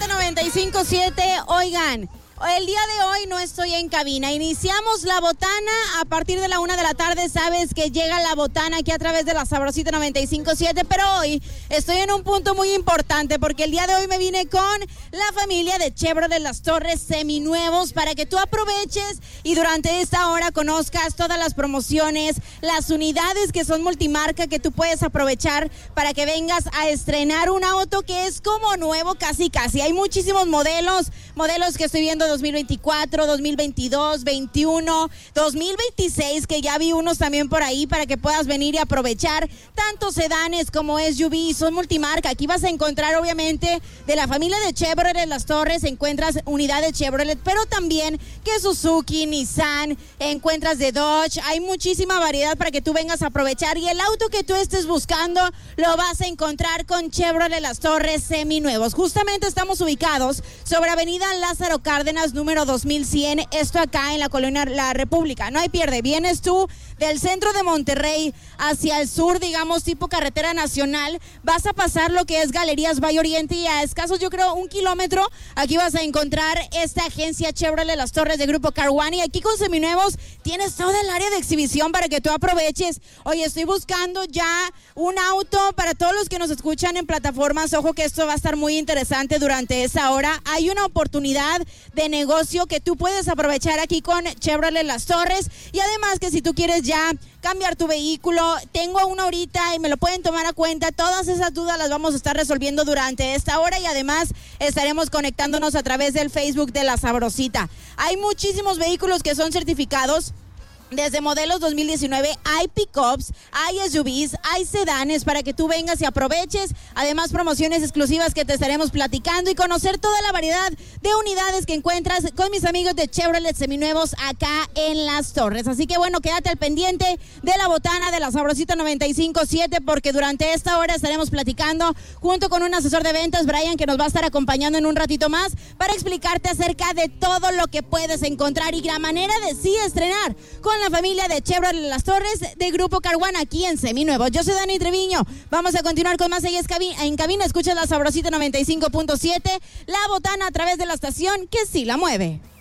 Sabrosita 95.7. Oigan, el día de hoy no estoy en cabina. Iniciamos la botana a partir de la 1 de la tarde. Sabes que llega la botana aquí a través de la Sabrosita 95.7. Pero hoy estoy en un punto muy importante porque el día de hoy me vine con la familia de Chevrolet Las Torres seminuevos para que tú aproveches y durante esta hora conozcas todas las promociones, las unidades que son multimarca que tú puedes aprovechar para que vengas a estrenar un auto que es como nuevo casi. Hay muchísimos modelos que estoy viendo 2024, 2022, 21, 2026, que ya vi unos también por ahí para que puedas venir y aprovechar tanto sedanes como SUV, son multimarca. Aquí vas a encontrar obviamente de la familia de Chevrolet Las Torres, encuentras unidades Chevrolet, pero también que Suzuki, Nissan, encuentras de Dodge, hay muchísima variedad para que tú vengas a aprovechar y el auto que tú estés buscando lo vas a encontrar con Chevrolet Las Torres seminuevos. Justamente estamos ubicados sobre Avenida Lázaro Cárdenas, número 2100, esto acá en la colonia La República. No hay pierde, vienes tú del centro de Monterrey hacia el sur, digamos tipo carretera nacional, vas a pasar lo que es Galerías Valle Oriente y a escasos, yo creo, 1 kilómetro, aquí vas a encontrar esta agencia Chevrolet Las Torres de Grupo Car One y aquí con seminuevos tienes toda el área de exhibición para que tú aproveches. Oye, estoy buscando ya un auto para todos los que nos escuchan en plataformas. Ojo que esto va a estar muy interesante durante esa hora. Hay una oportunidad de negocio que tú puedes aprovechar aquí con Chevrolet Las Torres y además que si tú quieres ya cambiar tu vehículo, tengo una ahorita y me lo pueden tomar a cuenta. Todas esas dudas las vamos a estar resolviendo durante esta hora y además estaremos conectándonos a través del Facebook de La Sabrosita. Hay muchísimos vehículos que son certificados. Desde modelos 2019 hay pickups, hay SUVs, hay sedanes para que tú vengas y aproveches. Además, promociones exclusivas que te estaremos platicando y conocer toda la variedad de unidades que encuentras con mis amigos de Chevrolet seminuevos acá en Las Torres. Así que bueno, quédate al pendiente de la botana de la Sabrosita 95.7 porque durante esta hora estaremos platicando junto con un asesor de ventas, Brian, que nos va a estar acompañando en un ratito más para explicarte acerca de todo lo que puedes encontrar y la manera de sí estrenar con la familia de Chevrolet Las Torres de Grupo Car One aquí en Seminuevos. Yo soy Dani Treviño. Vamos a continuar con más ahí en cabina. Escucha la Sabrosita 95.7, la botana a través de la estación que sí la mueve.